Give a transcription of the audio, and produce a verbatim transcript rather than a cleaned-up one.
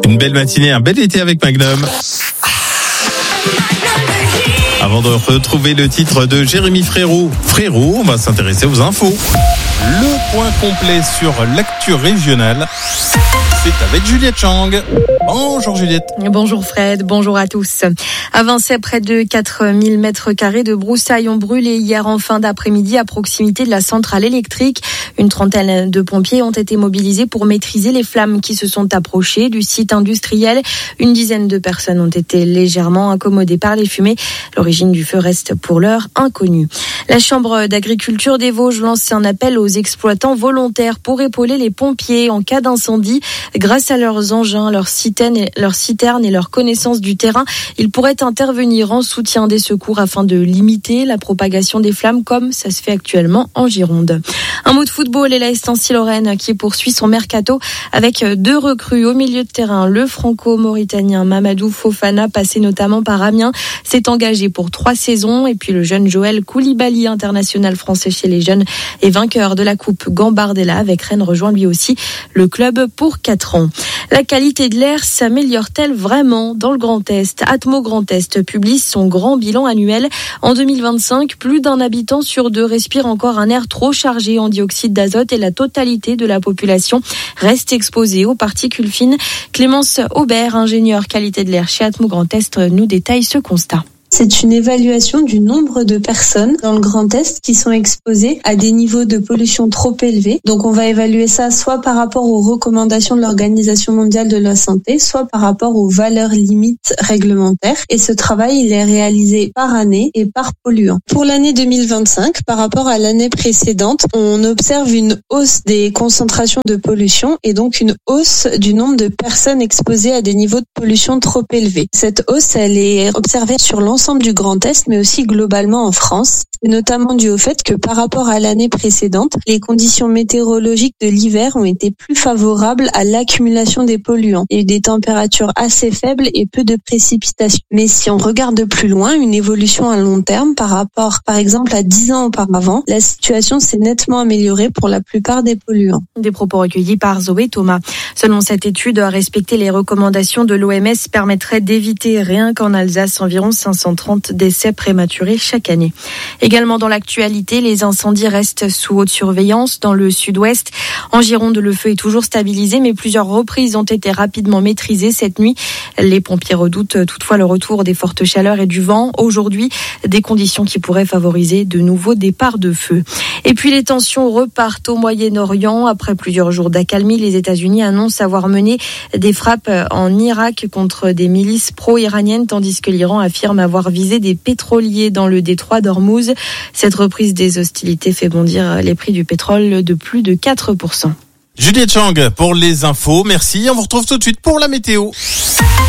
Une belle matinée, un bel été avec Magnum. Avant de retrouver le titre de Jérémy Frérot, Frérot, on va s'intéresser aux infos. Le point complet sur l'actu régionale, c'est avec Juliette Chang. Bonjour Juliette. Bonjour Fred, bonjour à tous. Avancé près de quatre mille mètres carrés de broussailles ont brûlé hier en fin d'après-midi à proximité de la centrale électrique. Une trentaine de pompiers ont été mobilisés pour maîtriser les flammes qui se sont approchées du site industriel. Une dizaine de personnes ont été légèrement incommodées par les fumées. L'origine du feu reste pour l'heure inconnue. La Chambre d'agriculture des Vosges lance un appel aux exploitants volontaires pour épauler les pompiers en cas d'incendie. Grâce à leurs engins, leurs citernes et leurs citernes et leur connaissance du terrain, ils pourraient intervenir en soutien des secours afin de limiter la propagation des flammes comme ça se fait actuellement en Gironde. Un mot de football et la S Nancy-Lorraine qui poursuit son mercato avec deux recrues au milieu de terrain. Le franco-mauritanien Mamadou Fofana, passé notamment par Amiens, s'est engagé pour trois saisons. Et puis le jeune Joël Koulibaly, international français chez les jeunes et vainqueur de la Coupe Gambardella avec Rennes, rejoint lui aussi le club pour quatre ans. La qualité de l'air s'améliore-t-elle vraiment dans le Grand Est ? Atmo Grand Est publie son grand bilan annuel. En deux mille vingt-cinq, plus d'un habitant sur deux respire encore un air trop chargé en dioxyde d'azote et la totalité de la population reste exposée aux particules fines. Clémence Aubert, ingénieure qualité de l'air chez Atmo Grand Est, nous détaille ce constat. C'est une évaluation du nombre de personnes dans le Grand Est qui sont exposées à des niveaux de pollution trop élevés. Donc on va évaluer ça soit par rapport aux recommandations de l'Organisation mondiale de la santé, soit par rapport aux valeurs limites réglementaires. Et ce travail, il est réalisé par année et par polluant. Pour l'année deux mille vingt-cinq, par rapport à l'année précédente, on observe une hausse des concentrations de pollution et donc une hausse du nombre de personnes exposées à des niveaux de pollution trop élevés. Cette hausse, elle est observée sur l'ensemble du Grand Est, mais aussi globalement en France. C'est notamment dû au fait que par rapport à l'année précédente, les conditions météorologiques de l'hiver ont été plus favorables à l'accumulation des polluants. Il y a eu des températures assez faibles et peu de précipitations. Mais si on regarde de plus loin, une évolution à long terme par rapport, par exemple, à dix ans auparavant, la situation s'est nettement améliorée pour la plupart des polluants. Des propos recueillis par Zoé Thomas. Selon cette étude, respecter les recommandations de l'O M S permettrait d'éviter rien qu'en Alsace environ cinq cent trente décès prématurés chaque année. Également dans l'actualité, les incendies restent sous haute surveillance dans le sud-ouest. En Gironde, le feu est toujours stabilisé, mais plusieurs reprises ont été rapidement maîtrisées cette nuit. Les pompiers redoutent toutefois le retour des fortes chaleurs et du vent. Aujourd'hui, des conditions qui pourraient favoriser de nouveaux départs de feu. Et puis les tensions repartent au Moyen-Orient. Après plusieurs jours d'accalmie, les États-Unis annoncent avoir mené des frappes en Irak contre des milices pro-iraniennes, tandis que l'Iran affirme avoir visé des pétroliers dans le détroit d'Ormuz. Cette reprise des hostilités fait bondir les prix du pétrole de plus de quatre pour cent. Juliette Chang pour les infos, merci. On vous retrouve tout de suite pour la météo.